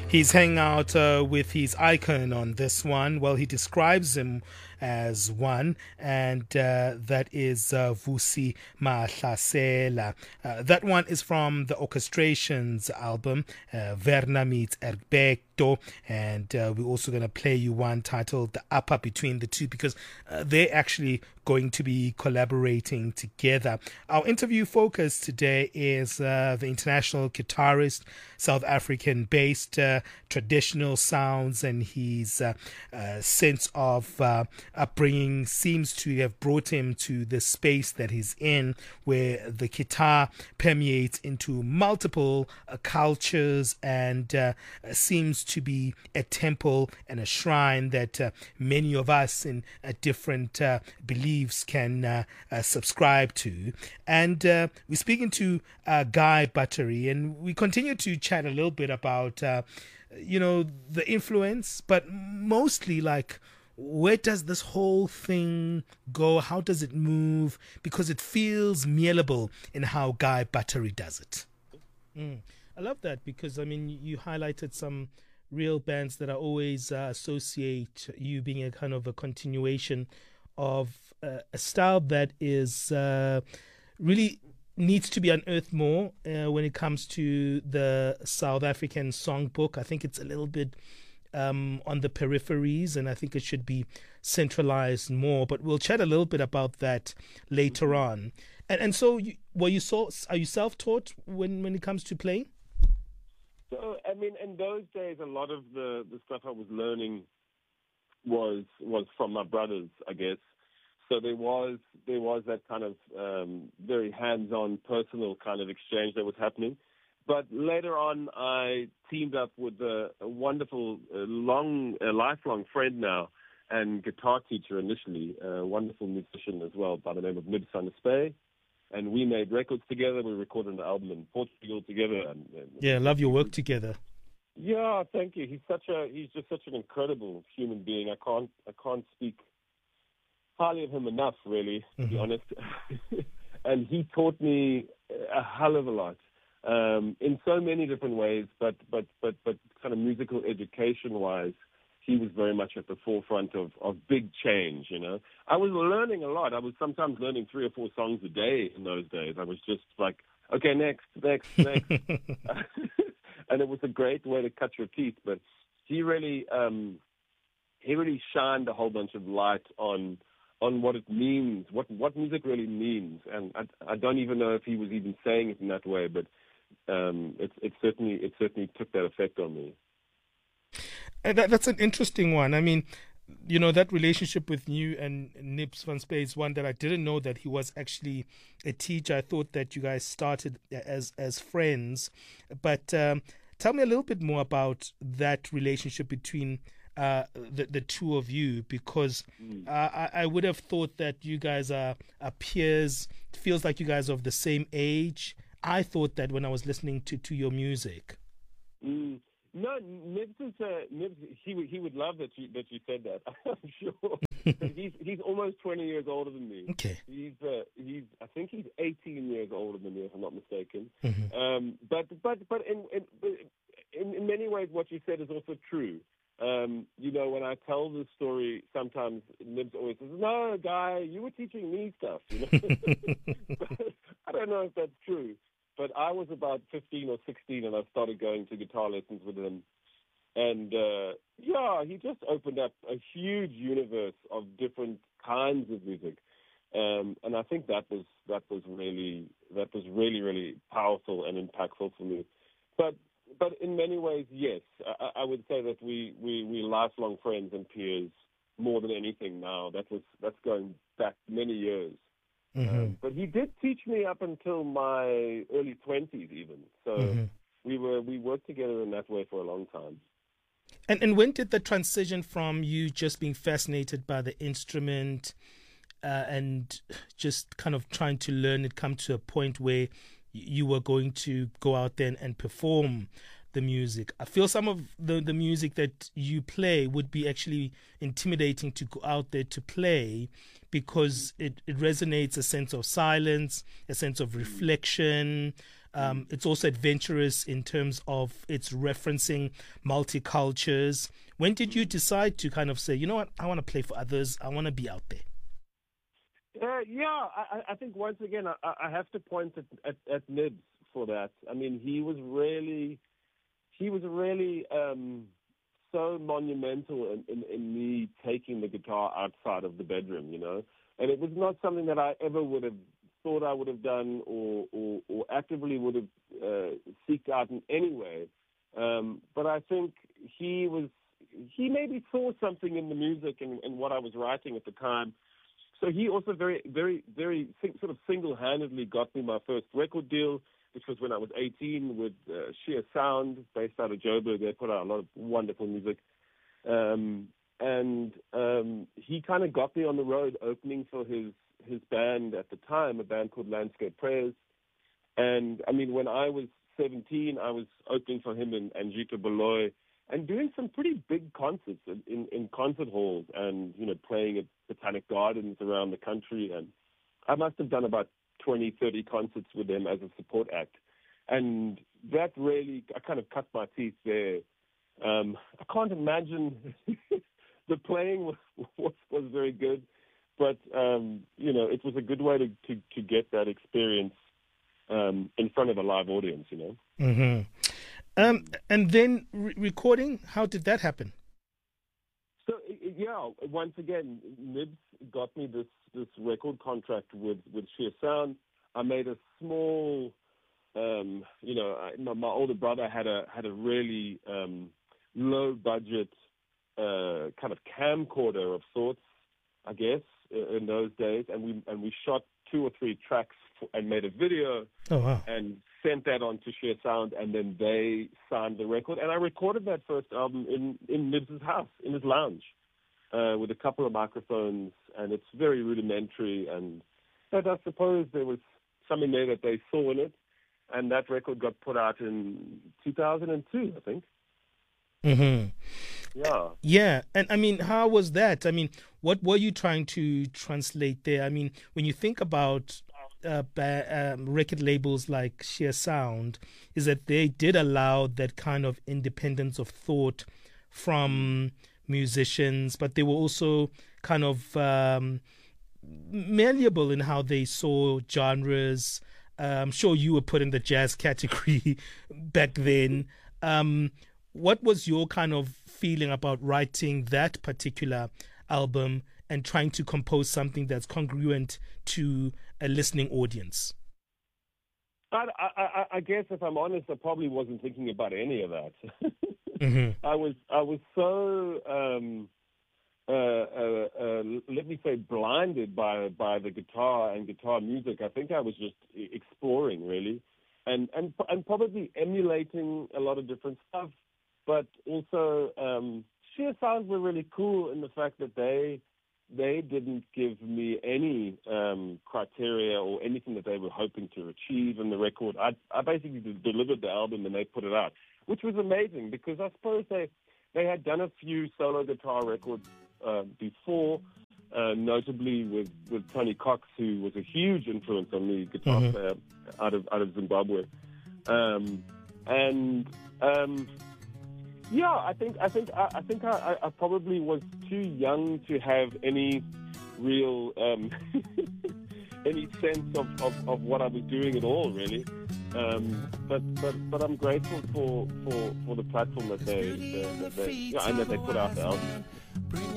He's hanging out with his icon on this one. Well, he describes him as one, and that is Vusi Mahlasela. That one is from the Orchestrations album, Verna Meets Erbeto, and we're also going to play you one titled The Upper between the two, because they're actually going to be collaborating together. Our interview focus today is the international guitarist, South African-based, traditional sounds, and his sense of upbringing seems to have brought him to the space that he's in, where the guitar permeates into multiple cultures and seems to be a temple and a shrine that many of us in different beliefs can subscribe to. And we're speaking to Guy Buttery, and we continue to chat a little bit about the influence, but mostly like, where does this whole thing go? How does it move? Because it feels malleable in how Guy Buttery does it. I love that, because I mean, you highlighted some real bands that I always associate you being a kind of a continuation of a style that is really needs to be unearthed more when it comes to the South African songbook. I think it's a little bit on the peripheries, and I think it should be centralized more. But we'll chat a little bit about that later on. And so, are you self-taught when it comes to playing? So, I mean, in those days, a lot of the stuff I was learning was from my brothers, I guess. So there was that kind of very hands-on, personal kind of exchange that was happening. But later on, I teamed up with a wonderful, lifelong friend now, and guitar teacher initially, a wonderful musician as well by the name of Nibs van der Spey. And we made records together. We recorded an album in Portugal together. Yeah, I love your work together. Yeah, thank you. He's just such an incredible human being. I can't speak highly of him enough, really, to be honest. And he taught me a hell of a lot. In so many different ways, but kind of musical education-wise, he was very much at the forefront of big change, I was learning a lot. I was sometimes learning 3 or 4 songs a day in those days. I was just like, okay, next. And it was a great way to cut your teeth. But he really shined a whole bunch of light on what it means, what music really means. And I don't even know if he was even saying it in that way, but it certainly took that effect on me. That's an interesting one. I mean, that relationship with you and Nibs van Spey is one that I didn't know that he was actually a teacher. I thought that you guys started as friends. But tell me a little bit more about that relationship between the two of you, because I would have thought that you guys are peers. It feels like you guys are of the same age. I thought that when I was listening to your music. No, Nibs he would love that you said that. I'm sure. He's almost 20 years older than me. Okay. I think he's 18 years older than me, if I'm not mistaken. Mm-hmm. But in many ways, what you said is also true. When I tell this story, sometimes Nibs always says, "No, Guy, you were teaching me stuff." But I don't know if that's true. But I was about 15 or 16, and I started going to guitar lessons with him. And, he just opened up a huge universe of different kinds of music. And I think that was really, really powerful and impactful for me. But in many ways, yes, I would say that we lifelong friends and peers more than anything now. That's going back many years. Mm-hmm. But he did teach me up until my early 20s even. So we worked together in that way for a long time. And when did the transition from you just being fascinated by the instrument and just kind of trying to learn it come to a point where you were going to go out there and perform the music? I feel some of the music that you play would be actually intimidating to go out there to play, because it resonates a sense of silence, a sense of reflection, It's also adventurous in terms of its referencing multicultures. When did you decide to kind of say, you know what, I want to play for others, I want to be out there? I think once again, I have to point at Nibs for that. I mean, he was really so monumental in me taking the guitar outside of the bedroom, you know. And it was not something that I ever would have thought I would have done or actively would have seeked out in any way. But I think he maybe saw something in the music and what I was writing at the time. So he also very, very, very sort of single-handedly got me my first record deal, which was when I was 18 with Sheer Sound, based out of Joburg. They put out a lot of wonderful music. And he kind of got me on the road opening for his band at the time, a band called Landscape Prayers. And, I mean, when I was 17, I was opening for him and Anjita Baloy and doing some pretty big concerts in concert halls and, you know, playing at Botanic Gardens around the country. And I must have done about 20, 30 concerts with them as a support act. And that really, I kind of cut my teeth there. I can't imagine the playing was very good, but, you know, it was a good way to get that experience in front of a live audience, you know. Mm-hmm. And then recording, how did that happen? So, yeah, once again, Nibs got me this record contract with Sheer Sound. I made a small, you know, my older brother had a really low budget kind of camcorder of sorts, I guess, in those days, and we shot 2 or 3 tracks and made a video. Oh, wow. And sent that on to Sheer Sound, and then they signed the record. And I recorded that first album in Nibs' house, in his lounge, with a couple of microphones, and it's very rudimentary. But I suppose there was something there that they saw in it, and that record got put out in 2002, I think. Mm-hmm. Yeah. Yeah. And I mean, how was that? I mean, what were you trying to translate there? I mean, when you think about record labels like Sheer Sound, is that they did allow that kind of independence of thought from musicians, but they were also kind of malleable in how they saw genres. I'm sure you were put in the jazz category back then. What was your kind of feeling about writing that particular album and trying to compose something that's congruent to a listening audience? I guess, if I'm honest, I probably wasn't thinking about any of that. Mm-hmm. I was so let me say blinded by the guitar and guitar music. I think I was just exploring, really, and probably emulating a lot of different stuff. But also, Sheer Sound were really cool in the fact that they didn't give me any criteria or anything that they were hoping to achieve in the record. I basically delivered the album and they put it out, which was amazing because I suppose they had done a few solo guitar records before, notably with Tony Cox, who was a huge influence on me, guitar player out of Zimbabwe, yeah, I think I probably was too young to have any real any sense of what I was doing at all, really. But I'm grateful for the platform that they put out the album.